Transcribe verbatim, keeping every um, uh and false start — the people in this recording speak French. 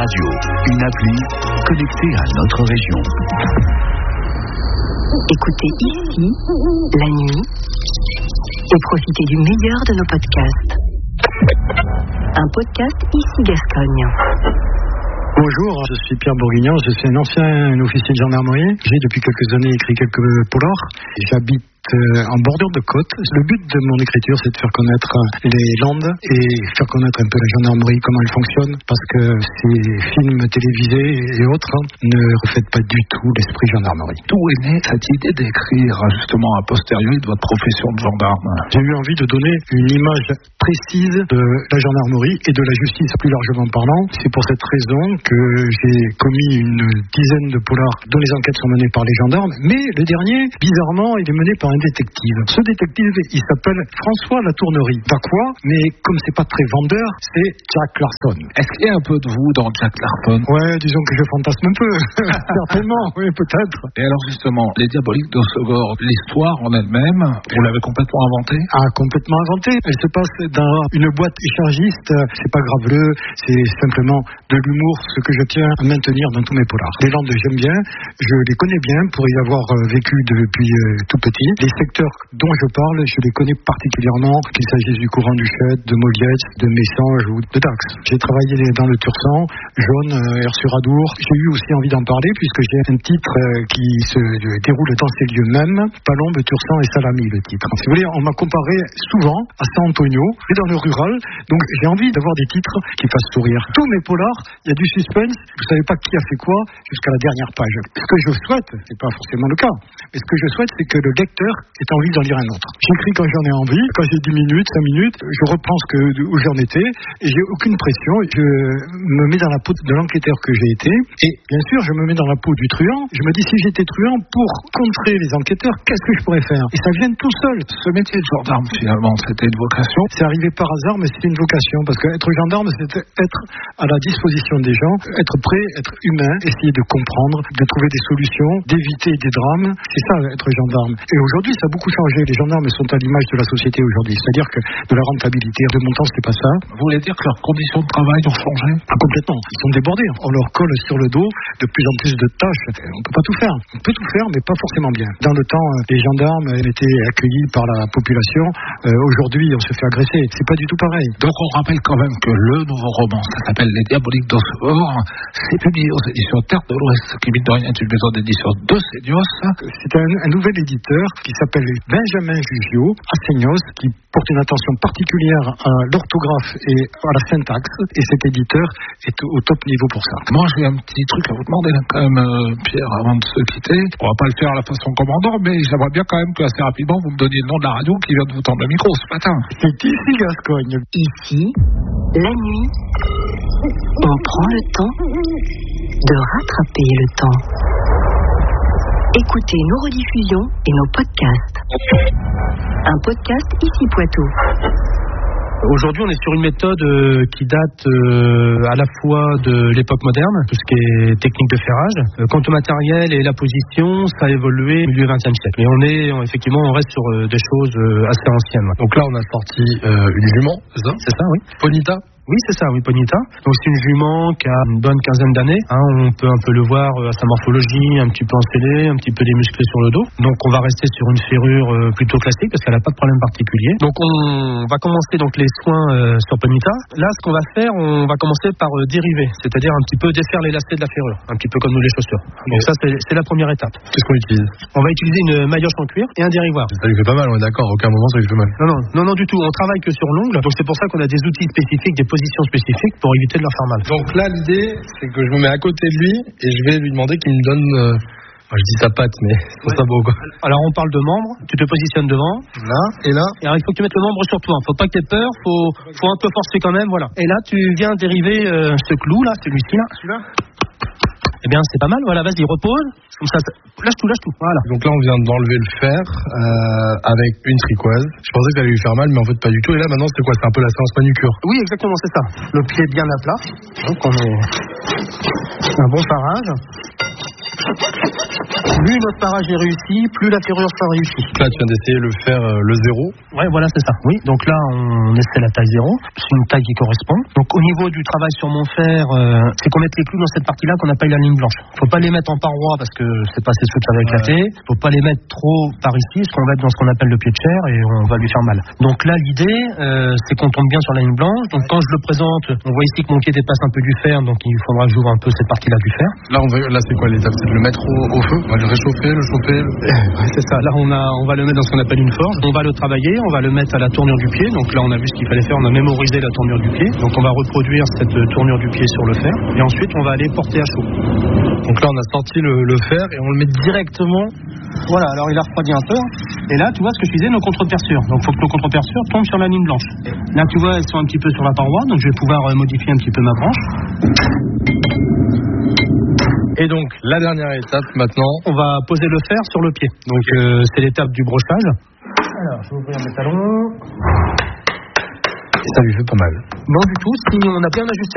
Radio, une appli connectée à notre région. Écoutez ici, la nuit, et profitez du meilleur de nos podcasts. Un podcast Ici Gascogne. Bonjour, je suis Pierre Bourguignon, je suis un ancien officier de gendarmerie. J'ai depuis quelques années écrit quelques polars. J'habite en bordure de côte. Le but de mon écriture, c'est de faire connaître les Landes et faire connaître un peu la gendarmerie, comment elle fonctionne, parce que ces films télévisés et autres ne reflètent pas du tout l'esprit gendarmerie. D'où est née cette idée d'écrire justement a posteriori de votre profession de gendarme? J'ai eu envie de donner une image précise de la gendarmerie et de la justice plus largement parlant. C'est pour cette raison que j'ai commis une dizaine de polars dont les enquêtes sont menées par les gendarmes, mais le dernier, bizarrement, il est mené par un détective. Ce détective, il s'appelle François Latournerie. Pas quoi, mais comme c'est pas très vendeur, c'est Jack Larson. Est-ce qu'il y a un peu de vous dans Jack Larson? Ouais, disons que je fantasme un peu. Certainement, oui, peut-être. Et alors justement, Les Diaboliques d'Hossegor, l'histoire en elle-même, vous l'avez complètement inventée? Ah, complètement inventée. Elle se passe dans une boîte échargiste. C'est pas graveleux, c'est simplement de l'humour, ce que je tiens à maintenir dans tous mes polars. Les Landes, j'aime bien, je les connais bien pour y avoir vécu depuis euh, tout petit. Les secteurs dont je parle, je les connais particulièrement, qu'il s'agisse du courant du Chet, de Moliette, de Messanges ou de Dax. J'ai travaillé dans le Tursan, Jaune, euh, Air-sur-Adour. J'ai eu aussi envie d'en parler puisque j'ai un titre euh, qui se déroule dans ces lieux mêmes, Palombe, Tursan et Salami, le titre. Si vous voulez, on m'a comparé souvent à San Antonio et dans le rural, donc j'ai envie d'avoir des titres qui fassent sourire. Tous mes polars, il y a du suspense, vous savez pas qui a fait quoi jusqu'à la dernière page. Ce que je souhaite, c'est pas forcément le cas, mais ce que je souhaite, c'est que le lecteur ait envie d'en lire un autre. J'écris quand j'en ai envie, quand j'ai dix minutes, cinq minutes, je reprends ce que, où j'en étais, et j'ai aucune pression, je me mets dans la peau de l'enquêteur que j'ai été, et bien sûr, je me mets dans la peau du truand, je me dis si j'étais truand, pour contrer les enquêteurs, qu'est-ce que je pourrais faire? Et ça vient tout seul. Ce métier de gendarme, finalement, c'était une vocation? C'est arrivé par hasard, mais c'était une vocation, parce qu'être gendarme, c'est être à la disposition des gens, être prêt, être humain, essayer de comprendre, de trouver des solutions, d'éviter des drames, c'est ça, être gendarme. Et aujourd'hui, ça a beaucoup changé. Les gendarmes sont à l'image de la société aujourd'hui. C'est-à-dire que de la rentabilité, de mon temps, c'était pas ça. Vous voulez dire que leurs conditions de travail ont changé? Ah, complètement. Ils sont débordés. On leur colle sur le dos de plus en plus de tâches. On peut pas tout faire. On peut tout faire, mais pas forcément bien. Dans le temps, les gendarmes étaient accueillis par la population. Euh, aujourd'hui, on se fait agresser. C'est pas du tout pareil. Donc, on rappelle quand même que le nouveau roman, ça s'appelle Les Diaboliques d'Hossegor. C'est publié aux éditions Terre de l'Ouest, qui mine de rien est une maison d'édition de Seignos. C'est un, un nouvel éditeur qui s'appelle Benjamin Jugio, à Seignos, qui porte une attention particulière à l'orthographe et à la syntaxe, et cet éditeur est au top niveau pour ça. Moi, j'ai un petit truc à vous demander là, quand même, euh, Pierre, avant de se quitter. On va pas le faire à la façon commandant, mais j'aimerais bien quand même que assez rapidement vous me donniez le nom de la radio qui vient de vous tendre le micro ce matin. C'est ici Gascogne. Ici, la nuit, on prend le temps de rattraper le temps. Écoutez nos rediffusions et nos podcasts. Un podcast Ici Poitou. Aujourd'hui, on est sur une méthode euh, qui date euh, à la fois de l'époque moderne, tout ce qui est technique de ferrage. Euh, quant au matériel et la position, ça a évolué au milieu vingtième siècle. Mais on est, on, effectivement, on reste sur euh, des choses euh, assez anciennes. Donc là, on a sorti euh, une jument, c'est ça? C'est ça, oui. Ponita? Oui, c'est ça, oui, Ponita. Donc c'est une jument qui a une bonne quinzaine d'années. Hein, on peut un peu le voir à sa morphologie, un petit peu encelée, un petit peu démusclée sur le dos. Donc on va rester sur une ferrure euh, plutôt classique parce qu'elle n'a pas de problème particulier. Donc on va commencer donc les soins euh, sur Ponita. Là, ce qu'on va faire, on va commencer par euh, dériver, c'est-à-dire un petit peu défaire les lacets de la ferrure, un petit peu comme nous les chaussures. Donc ça, c'est, c'est la première étape. Qu'est-ce qu'on utilise? On va utiliser une maillotche en cuir et un dérivoire. Ça lui fait pas mal, on est d'accord, à aucun moment ça lui fait mal. Non, non, non, non du tout. On travaille que sur l'ongle, donc c'est pour ça qu'on a des outils spécifiques, des positions spécifiques pour éviter de leur faire mal. Donc là, l'idée, c'est que je me mets à côté de lui et je vais lui demander qu'il me donne... Euh... Enfin, je dis sa patte, mais c'est ouais. Ça beau, quoi. Alors, on parle de membre. Tu te positionnes devant. Là, et là. Et alors, il faut que tu mettes le membre sur toi. Faut pas que tu aies peur. Faut, faut un peu forcer quand même, voilà. Et là, tu viens dériver euh, ce clou, là, celui-ci, là. Celui-là. Eh bien, c'est pas mal. Voilà, vas-y, repose. Comme ça, ça... lâche tout, lâche tout. Voilà. Donc là, on vient d'enlever le fer euh, avec une tricoise. Je pensais que ça allait lui faire mal, mais en fait, pas du tout. Et là, maintenant, c'est quoi? C'est un peu la séance manucure. Oui, exactement, c'est ça. Le pied bien à plat. Donc, on est un bon farage. Plus notre parage est réussi, plus la ferrure sera réussie. Là, tu viens d'essayer le fer euh, le zéro. Ouais, voilà, c'est ça. Oui, donc là, on essaie la taille zéro. C'est une taille qui correspond. Donc au niveau du travail sur mon fer, euh, c'est qu'on mette les clous dans cette partie-là qu'on appelle la ligne blanche. Faut pas les mettre en paroi parce que c'est pas assez souple, ça va éclater. Ouais. Faut pas les mettre trop par ici, parce qu'on va être dans ce qu'on appelle le pied de chair et on va lui faire mal. Donc là, l'idée, euh, c'est qu'on tombe bien sur la ligne blanche. Donc quand je le présente, on voit ici que mon pied dépasse un peu du fer, donc il faudra que j'ouvre un peu cette partie-là du fer. Là, on va, là, c'est quoi l'étape? C'est de le mettre au, au feu? On va le réchauffer, le chauffer. Le... Ouais, c'est ça. Là, on a, on va le mettre dans ce qu'on appelle une forge. On va le travailler, on va le mettre à la tournure du pied. Donc là, on a vu ce qu'il fallait faire. On a mémorisé la tournure du pied. Donc on va reproduire cette tournure du pied sur le fer. Et ensuite, on va aller porter à chaud. Donc là, on a sorti le, le fer et on le met directement. Voilà. Alors il a refroidi un peu. Et là, tu vois ce que je disais, nos contre-perçures. Donc il faut que nos contre-perçures tombent sur la ligne blanche. Là, tu vois, elles sont un petit peu sur la paroi. Donc je vais pouvoir euh, modifier un petit peu ma branche. Et donc, la dernière étape maintenant, on va poser le fer sur le pied. Donc, euh, c'est l'étape du brochage. Alors, je vais ouvrir mes talons. Et ça lui fait pas mal. Non, du tout. Si on a bien ajusté